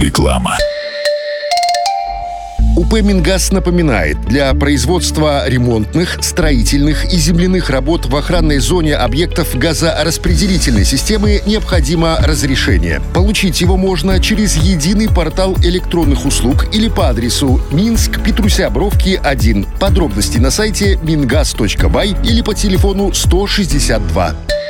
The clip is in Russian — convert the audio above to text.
Реклама. УП «Мингаз» напоминает, для производства ремонтных, строительных и земляных работ в охранной зоне объектов газораспределительной системы необходимо разрешение. Получить его можно через единый портал электронных услуг или по адресу Минск, Петруся Бровки, 1. Подробности на сайте mingaz.by или по телефону 162.